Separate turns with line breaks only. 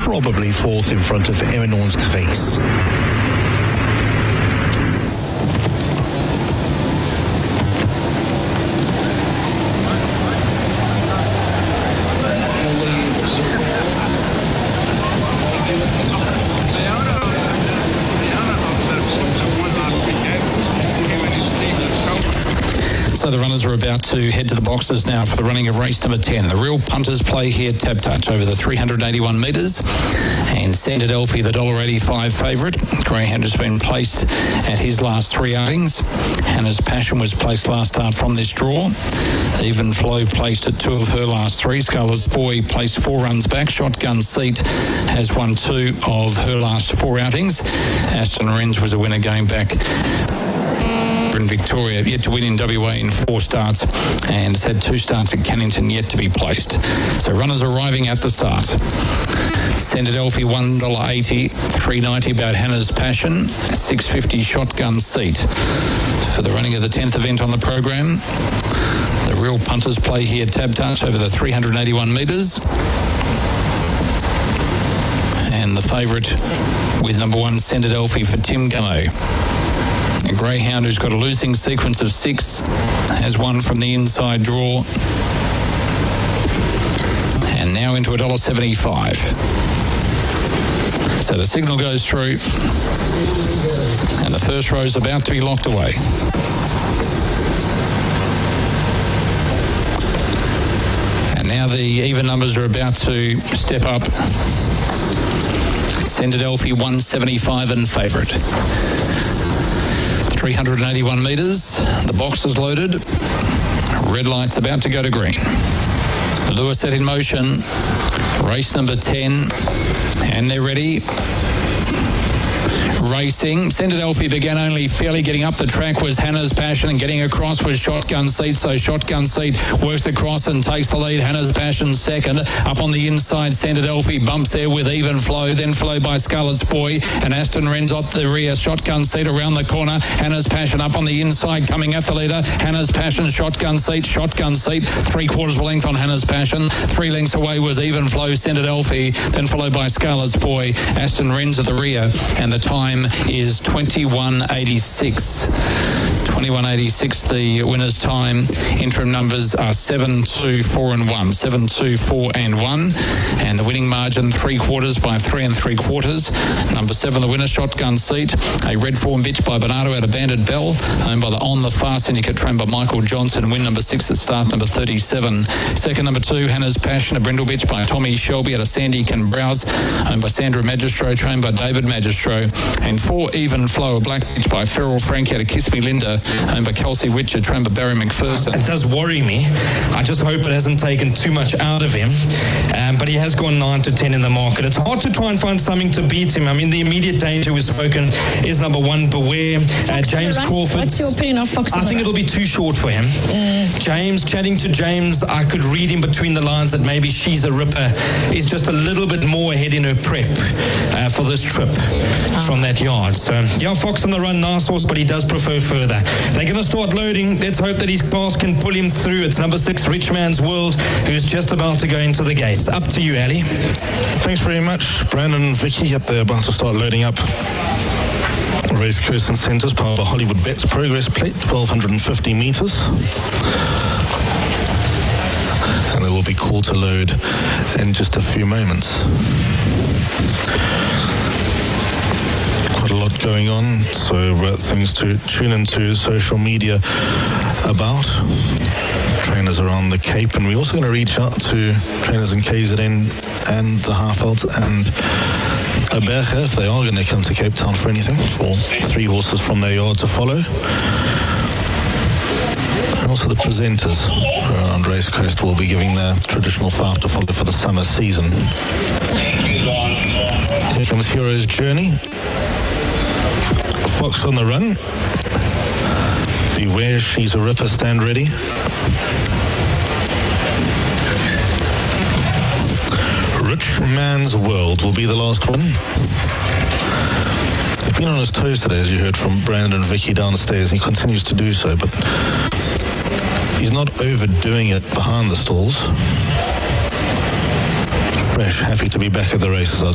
probably fourth in front of Eminence Grace.
So the runners are about to head to the boxes now for the running of race number 10. The real punters play here, Tab Touch, over the 381 metres. And Sanded Elfie, the $1.85 favourite. Greyhound has been placed at his last three outings. Hannah's Passion was placed last start from this draw. Even Flow placed at two of her last three. Scarlet's Boy placed 4 runs back. Shotgun Seat has won 2 of her last 4 outings. Aston Wrens was a winner going back in Victoria, yet to win in WA in 4 starts, and it's had 2 starts at Cannington yet to be placed. So runners arriving at the start. Send It Elfie, $1.80, $3.90 about Hannah's Passion, $6.50 Shotgun Seat. For the running of the 10th event on the program, the real punters play here, Tab Touch, over the 381 metres. And the favourite with number 1, Send It Elfie, for Tim Gummo. A Greyhound who's got a losing sequence of 6 has won from the inside draw. And now into $1.75. So the signal goes through. And the first row is about to be locked away. And now the even numbers are about to step up. Send It Elfie, $1.75 and favourite. 381 metres, the box is loaded, red light's about to go to green. The lure set in motion, race number 10, and they're ready. Racing. Send It Elfie began only fairly getting up the track was Hannah's Passion, and getting across was Shotgun Seat. So Shotgun Seat works across and takes the lead. Hannah's Passion second. Up on the inside, Send It Elfie bumps there with Even Flow, then followed by Scarlet's Boy and Aston Wrens up the rear. Shotgun Seat around the corner. Hannah's Passion up on the inside, coming at the leader. Hannah's Passion, Shotgun Seat, 3/4 of a length on Hannah's Passion. 3 lengths away was Even Flow, Send It Elfie, then followed by Scarlet's Boy. Aston Wrens at the rear, and the time is 21.86. 21.86 the winner's time. Interim numbers are 7, 2, 4 and 1. 7, 2, 4 and 1. And the winning margin 3/4 by 3 3/4. Number 7, the winner, Shotgun Seat. A red form bitch by Bernardo out of Banded Bell, owned by the On the Far Syndicate trained by Michael Johnson. Win number 6 at start number 37. Second, number 2, Hannah's Passion, a brindle bitch by Tommy Shelby out of Sandy Can Browse, owned by Sandra Magistro, trained by David Magistro. And 4, Even Flow, a black bitch by Ferrell Frankie out of Kiss Me Linda, owned by Kelsey Witcher, trained by Barry McPherson.
It does worry me. I just hope it hasn't taken too much out of him. But he has gone 9 to 10 in the market. It's hard to try and find something to beat him. I mean, the immediate danger we've spoken is number 1, Beware. James Crawford.
What's your opinion of Fox?
I think it'll be too short for him. James, chatting to James, I could read in between the lines that maybe She's a Ripper is just a little bit more ahead in her prep for this trip from that yard. So, yeah, Fox on the run, nice horse, but he does prefer further. They're going to start loading. Let's hope that his class can pull him through. It's number 6, Rich Man's World, who's just about to go into the gates. Up to you, Ali.
Thanks very much, Brandon and Vicky. Yep, they're about to start loading up. Race Kirsten Centres, powered by Hollywood Bets. Progress plate, 1,250 metres. And they will be called to load in just a few moments. Quite a lot going on, so things to tune into social media about. Trainers around the Cape, and we're also going to reach out to trainers in KZN and the Haarveld and Berge if they are going to come to Cape Town for anything, for 3 horses from their yard to follow. And also the presenters around Race Coast will be giving their traditional 5 to follow for the summer season. Here comes Hero's Journey. Fox on the run. Beware, She's a Ripper, stand ready. Rich Man's World will be the last one. He's been on his toes today, as you heard from Brandon and Vicky downstairs. He continues to do so, but he's not overdoing it behind the stalls. Fresh, happy to be back at the races, I'd